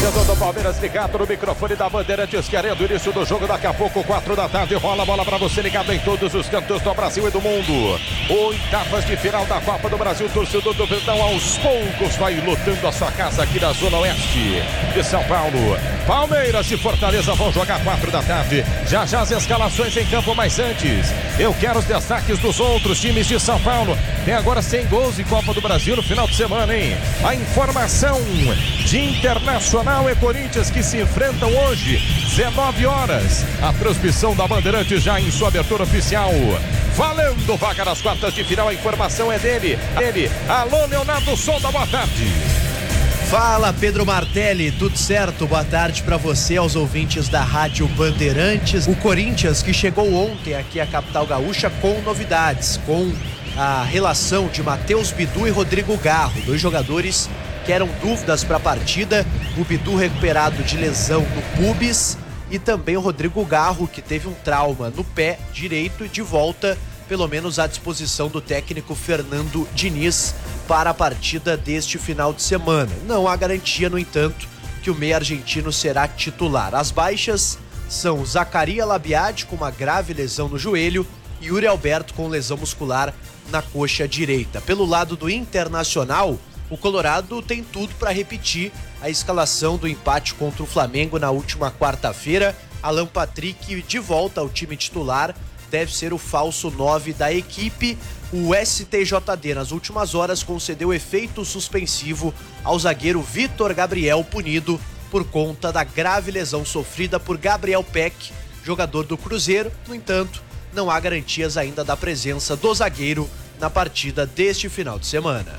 Torcedor do Palmeiras ligado no microfone da Bandeirantes, querendo o início do jogo. Daqui a pouco, 4 da tarde, rola a bola para você ligado em todos os cantos do Brasil e do mundo. Oitavas de final da Copa do Brasil. Torcedor do Verdão aos poucos vai lutando a sua casa aqui na Zona Oeste de São Paulo. Palmeiras e Fortaleza vão jogar 4 da tarde. Já as escalações em campo, mas antes eu quero os destaques dos outros times de São Paulo. Tem agora 100 gols em Copa do Brasil no final de semana, hein? A informação de Internacional e Corinthians que se enfrentam hoje, 19 horas. A transmissão da Bandeirantes já em sua abertura oficial. Valendo vaga nas quartas de final, a informação é dele. Alô, Leonardo Sonda, boa tarde. Fala, Pedro Martelli, tudo certo? Boa tarde para você, aos ouvintes da Rádio Bandeirantes. O Corinthians que chegou ontem aqui à capital gaúcha com novidades, com a relação de Matheus Bidu e Rodrigo Garro, dois jogadores que eram dúvidas para a partida. O Bidu recuperado de lesão no pubis e também o Rodrigo Garro, que teve um trauma no pé direito e de volta, pelo menos à disposição do técnico Fernando Diniz para a partida deste final de semana. Não há garantia, no entanto, que o meia argentino será titular. As baixas são Zaccaria Labiade com uma grave lesão no joelho e Yuri Alberto com lesão muscular na coxa direita. Pelo lado do Internacional, o Colorado tem tudo para repetir a escalação do empate contra o Flamengo na última quarta-feira. Alan Patrick de volta ao time titular, deve ser o falso 9 da equipe. O STJD nas últimas horas concedeu efeito suspensivo ao zagueiro Vitor Gabriel, punido por conta da grave lesão sofrida por Gabriel Peck, jogador do Cruzeiro. No entanto, não há garantias ainda da presença do zagueiro na partida deste final de semana.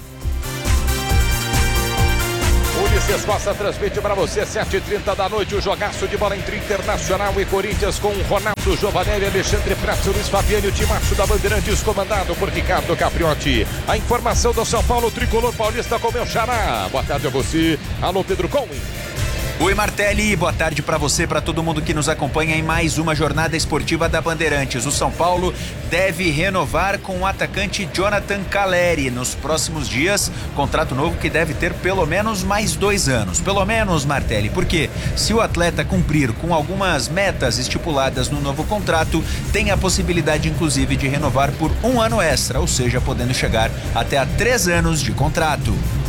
Ulisses Costa transmite para você, 7h30 da noite, o jogaço de bola entre Internacional e Corinthians com Ronaldo Giovanelli, Alexandre Prato, Luiz Fabiano, o timaço da Bandeirantes, comandado por Ricardo Capriotti. A informação do São Paulo, tricolor paulista com meu xará. Boa tarde a você. Alô, Pedro Cohen. Oi, Martelli, boa tarde para você, para todo mundo que nos acompanha em mais uma jornada esportiva da Bandeirantes. O São Paulo deve renovar com o atacante Jonathan Calleri nos próximos dias, contrato novo que deve ter pelo menos mais 2 anos. Pelo menos, Martelli, porque se o atleta cumprir com algumas metas estipuladas no novo contrato, tem a possibilidade inclusive de renovar por 1 ano extra, ou seja, podendo chegar até a 3 anos de contrato.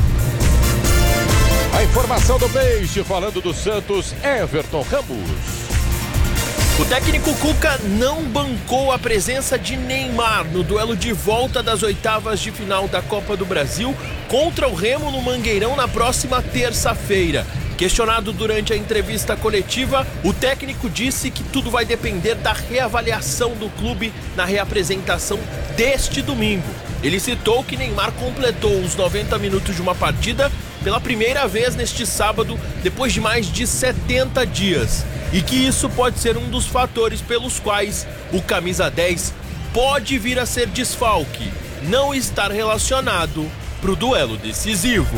A informação do Peixe, falando do Santos, Everton Ramos. O técnico Cuca não bancou a presença de Neymar no duelo de volta das oitavas de final da Copa do Brasil contra o Remo no Mangueirão na próxima terça-feira. Questionado durante a entrevista coletiva, o técnico disse que tudo vai depender da reavaliação do clube na reapresentação deste domingo. Ele citou que Neymar completou os 90 minutos de uma partida pela primeira vez neste sábado, depois de mais de 70 dias. E que isso pode ser um dos fatores pelos quais o camisa 10 pode vir a ser desfalque, não estar relacionado para o duelo decisivo.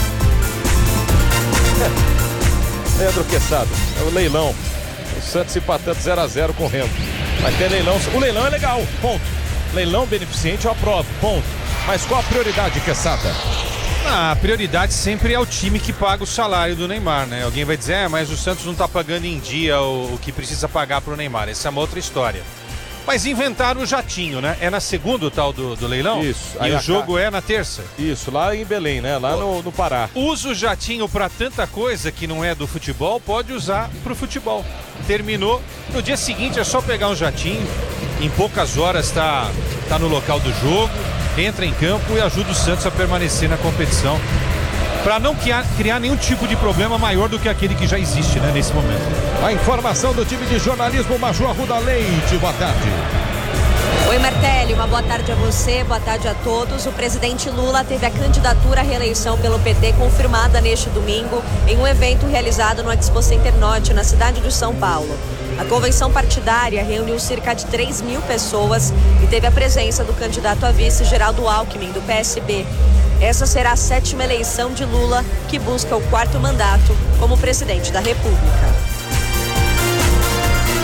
Leandro Quesada, é o leilão. O Santos empatando 0-0 com o Remo. Vai ter leilão. O leilão é legal, ponto. Leilão beneficente eu aprovo, ponto. Mas qual a prioridade, Quesada? A prioridade sempre é o time que paga o salário do Neymar, né? Alguém vai dizer, mas o Santos não tá pagando em dia o que precisa pagar pro Neymar. Essa é uma outra história. Mas inventaram o jatinho, né? É na segunda o tal do leilão? Isso. E o jogo é na terça? Isso, lá em Belém, né? Lá no Pará. Usa o jatinho pra tanta coisa que não é do futebol, pode usar pro futebol. Terminou. No dia seguinte é só pegar um jatinho, em poucas horas tá no local do jogo, entra em campo e ajuda o Santos a permanecer na competição, para não criar nenhum tipo de problema maior do que aquele que já existe, né, nesse momento. A informação do time de jornalismo, Major Arruda Leite, boa tarde. Oi, Martelli, uma boa tarde a você, boa tarde a todos. O presidente Lula teve a candidatura à reeleição pelo PT confirmada neste domingo em um evento realizado no Expo Center Norte, na cidade de São Paulo. A convenção partidária reuniu cerca de 3.000 pessoas e teve a presença do candidato a vice Geraldo Alckmin, do PSB. Essa será a 7ª eleição de Lula, que busca o 4º mandato como presidente da República.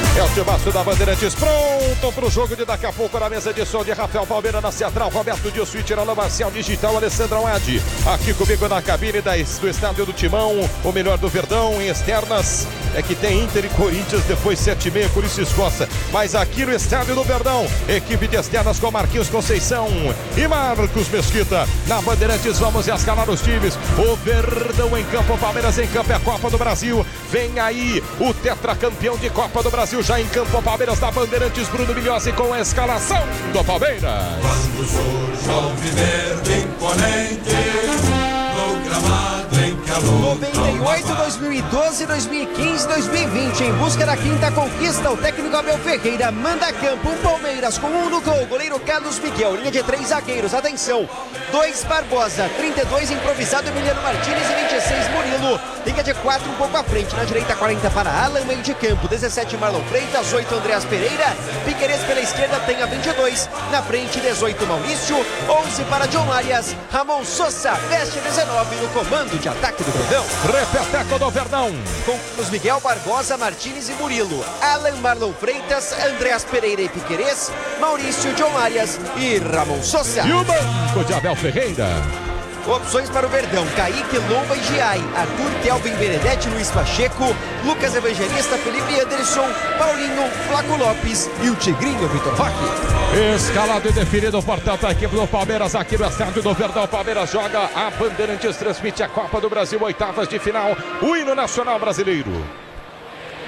É o timaço da Bandeirantes pronto para o jogo de daqui a pouco na mesa de som de Rafael Palmeira na central, Roberto Dilson e Tirana Marcial Digital, Alessandra Wade. Aqui comigo na cabine do estádio do Timão, o melhor do Verdão em externas. É que tem Inter e Corinthians depois 7h30 por isso Escoça. Mas aqui no estádio do Verdão, equipe de externas com Marquinhos Conceição e Marcos Mesquita. Na Bandeirantes vamos escalar os times. O Verdão em campo, o Palmeiras em campo, é a Copa do Brasil. Vem aí o tetracampeão de Copa do Brasil já em campo, o Palmeiras da Bandeirantes, Bruno Migliozzi com a escalação do Palmeiras. Quando surge o alviverde imponente, no gramado em calor. 98, 2012, 2015, 2020. Em busca da quinta conquista, o técnico Abel Ferreira manda a campo o Palmeiras com 1 no gol. Goleiro Carlos Miguel, linha de 3 zagueiros. Atenção, 2 Barbosa, 32 improvisado Emiliano Martínez e 26 Murilo. Linha de 4 um pouco à frente. Na direita 40 para Alan, meio de campo. 17 Marlon Freitas, 8 Andreas Pereira. Piquerez pela esquerda tem a 22. Na frente 18 Maurício, 11 para John Arias. Ramon Sosa veste 19 no comando de ataque do Verdão. Repeteco do Verdão. Com os Miguel, Barbosa, Martínez e Murilo. Alan, Marlon Freitas, Andreas Pereira e Piquerez. Maurício, John Arias e Ramon Sosa. E o banco de Abel Ferreira. Opções para o Verdão: Kaique, Lomba e Giai, Arthur, Kelvin, Benedetti, Luiz Pacheco, Lucas Evangelista, Felipe Anderson, Paulinho, Flaco Lopes e o Tigrinho Vitor Roque. Escalado e definido, portanto, a equipe do Palmeiras aqui no estádio do Verdão. Palmeiras joga, a Bandeirantes transmite a Copa do Brasil, oitavas de final, o hino nacional brasileiro.